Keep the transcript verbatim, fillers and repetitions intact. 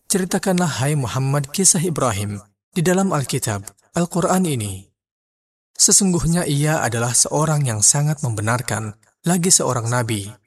Ceritakanlah, hai Muhammad, kisah Ibrahim di dalam Alkitab, Al-Quran ini. Sesungguhnya ia adalah seorang yang sangat membenarkan, lagi seorang nabi.